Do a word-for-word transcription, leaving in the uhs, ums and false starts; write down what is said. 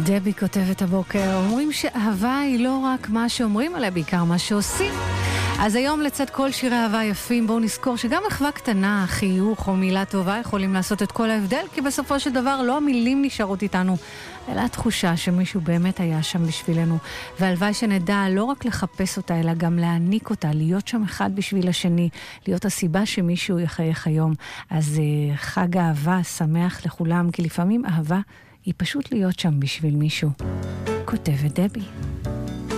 דבי כותבת הבוקר, אומרים שאהבה היא לא רק מה שאומרים עליה, בעיקר מה שעושים. אז היום לצד כל שירי אהבה יפים, בואו נזכור שגם מחווה קטנה, חיוך או מילה טובה יכולים לעשות את כל ההבדל, כי בסופו של דבר לא המילים נשארות איתנו, אלא התחושה שמישהו באמת היה שם בשבילנו. והלוואי שנדע לא רק לחפש אותה, אלא גם להעניק אותה, להיות שם אחד בשביל השני, להיות הסיבה שמישהו יחייך היום. אז uh, חג אהבה שמח לכולם, כי לפעמים אהבה היא פשוט להיות שם בשביל מישהו. כותבת דבי.